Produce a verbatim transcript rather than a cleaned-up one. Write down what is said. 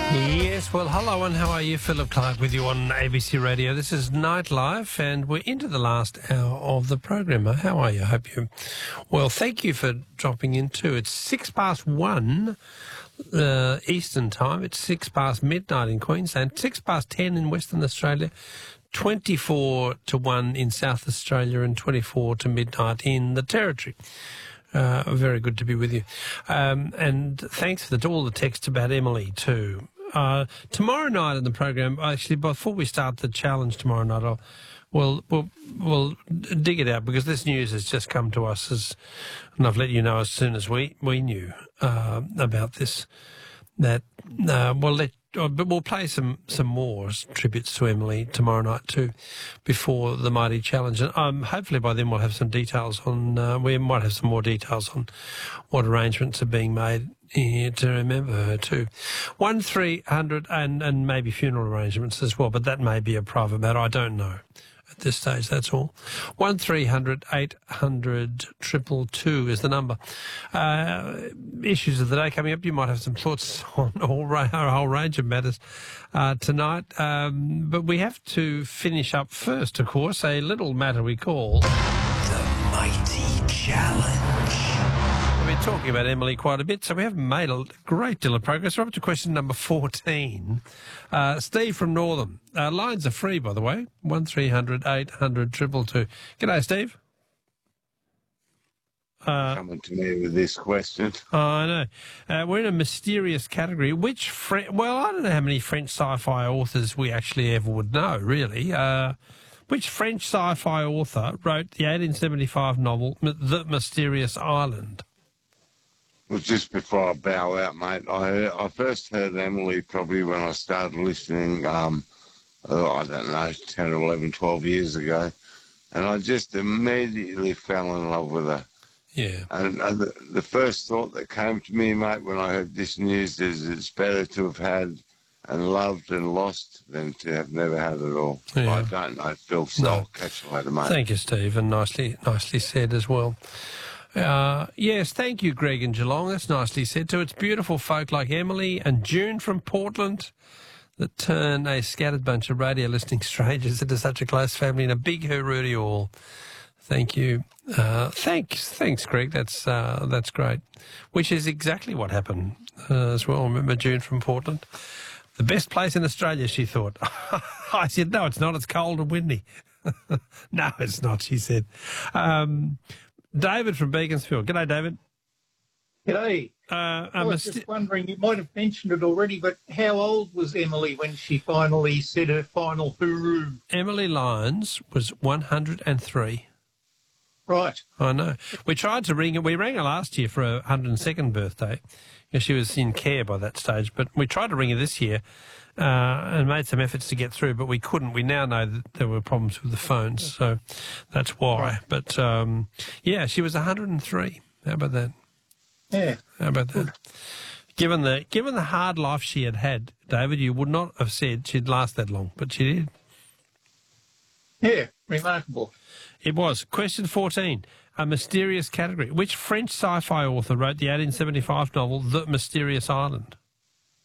Yes, well, hello and how are you? Philip Clark with you on A B C Radio. This is Nightlife and we're into the last hour of the program. How are you? I hope you... Well, thank you for dropping in too. It's six past one uh, Eastern time. It's six past midnight in Queensland, six past ten in Western Australia, twenty-four to one in South Australia and twenty-four to midnight in the Territory. Uh, very good to be with you. Um, and thanks for the, all the text about Emily too. Uh, tomorrow night in the program, actually, before we start the challenge tomorrow night, I'll, we'll, we'll, we'll dig it out because this news has just come to us, as, and I've let you know as soon as we, we knew uh, about this, that uh, we'll let, but we'll play some, some more tributes to Emily tomorrow night too, before the Mighty Challenge. And um, hopefully by then we'll have some details on, uh, we might have some more details on what arrangements are being made here to remember her too. One three hundred and, and maybe funeral arrangements as well, but that may be a private matter. I don't know at this stage, that's all. One three hundred eight hundred triple two is the number. Uh, issues of the day coming up. You might have some thoughts on all ra- a whole range of matters uh, tonight. Um, but we have to finish up first, of course, a little matter we call The Mighty Challenge. We've been talking about Emily quite a bit, so we haven't made a great deal of progress. We're up to question number fourteen. Uh, Steve from Northam. Uh, lines are free, by the way. one three hundred eight hundred two two. G'day, Steve. Uh, Coming to me with this question. oh, I know. Uh, we're in a mysterious category. Which Fre- Well, I don't know how many French sci-fi authors we actually ever would know, really. Uh, which French sci-fi author wrote the eighteen seventy-five novel The Mysterious Island? Well, just before I bow out, mate, I heard, I first heard Emily probably when I started listening, um, oh, I don't know, ten, eleven, twelve years ago. And I just immediately fell in love with her. Yeah. And, and the, the first thought that came to me, mate, when I heard this news is it's better to have had and loved and lost than to have never had it all. Yeah. I don't know, Phil, so No. I'll catch you later, mate. Thank you, Steve, and nicely, nicely said as well. Uh, yes, thank you, Greg in Geelong. That's nicely said too. It's beautiful folk like Emily and June from Portland that turn a scattered bunch of radio listening strangers into such a close family and a big hooroo to you all. Thank you. Uh, thanks, thanks, Greg. That's uh, that's great. Which is exactly what happened uh, as well. Remember June from Portland? The best place in Australia, she thought. I said, no, it's not. It's cold and windy. No, it's not, she said. Um, David from Beaconsfield. G'day, David. G'day. Uh, I was just wondering, you might have mentioned it already, but how old was Emily when she finally said her final hooroo? Emily Lyons was one hundred and three. Right. I know. We tried to ring her. We rang her last year for her one hundred and second birthday. You know, she was in care by that stage, but we tried to ring her this year uh, and made some efforts to get through, but we couldn't. We now know that there were problems with the phones, so that's why. Right. But, um, yeah, she was one hundred and three. How about that? Yeah. How about that? Given the given the hard life she had had, David, you would not have said she'd last that long, but she did. Yeah, remarkable. It was. Question fourteen, a mysterious category. Which French sci-fi author wrote the eighteen seventy-five novel The Mysterious Island?